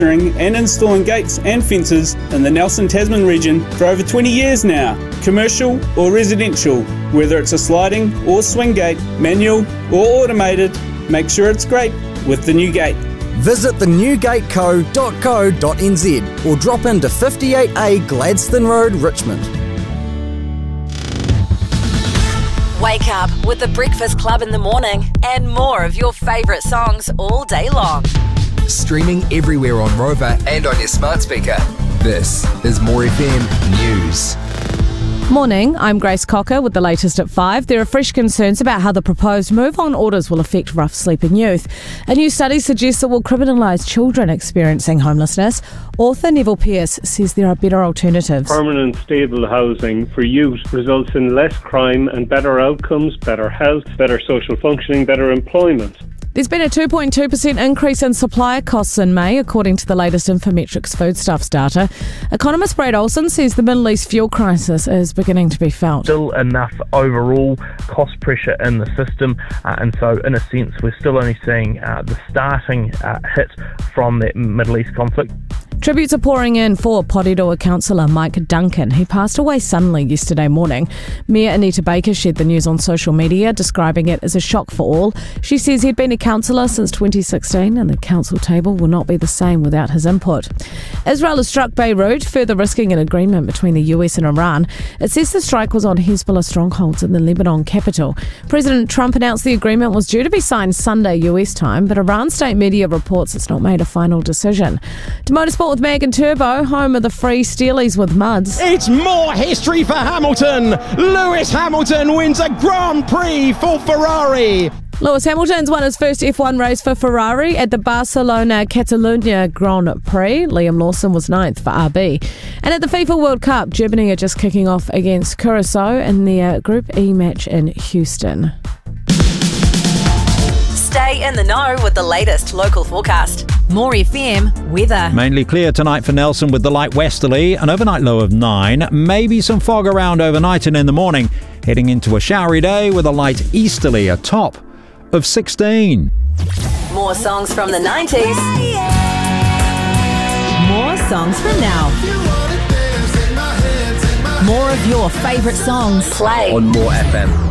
and installing gates and fences in the Nelson Tasman region for over 20 years now. Commercial or residential, whether it's a sliding or swing gate, manual or automated, make sure it's great with the new gate. Visit thenewgateco.co.nz or drop into 58A Gladstone Road, Richmond. Wake up with the Breakfast Club in the morning and more of your favourite songs all day long. Streaming everywhere on Rover and on your smart speaker. This is More FM News. Morning, I'm Grace Cocker with the latest at 5. There are fresh concerns about how the proposed move-on orders will affect rough sleeping youth. A new study suggests it will criminalise children experiencing homelessness. Author Neville Pearce says there are better alternatives. Permanent stable housing for youth results in less crime and better outcomes, better health, better social functioning, better employment. There's been a 2.2% increase in supplier costs in May, according to the latest Infometrics foodstuffs data. Economist Brad Olsen says the Middle East fuel crisis is beginning to be felt. Still enough overall cost pressure in the system, and so in a sense we're still only seeing the starting hit from that Middle East conflict. Tributes are pouring in for Porirua councillor Mike Duncan. He passed away suddenly yesterday morning. Mayor Anita Baker shared the news on social media, describing it as a shock for all. She says he'd been a councillor since 2016 and the council table will not be the same without his input. Israel has struck Beirut, further risking an agreement between the US and Iran. It says the strike was on Hezbollah strongholds in the Lebanon capital. President Trump announced the agreement was due to be signed Sunday US time, but Iran state media reports it's not made a final decision. To Motorsport with Megan Turbo, home of the free Steelies with Muds. It's more history for Hamilton. Lewis Hamilton wins a Grand Prix for Ferrari. Lewis Hamilton's won his first F1 race for Ferrari at the Barcelona-Catalunya Grand Prix. Liam Lawson was 9th for RB. And at the FIFA World Cup, Germany are just kicking off against Curacao in their Group E match in Houston. Stay in the know with the latest local forecast. More FM weather. Mainly clear tonight for Nelson with the light westerly, an overnight low of 9. Maybe some fog around overnight and in the morning. Heading into a showery day with a light easterly, a top of 16. More songs from the 90s. More songs from now. More of your favourite songs. Play On More FM.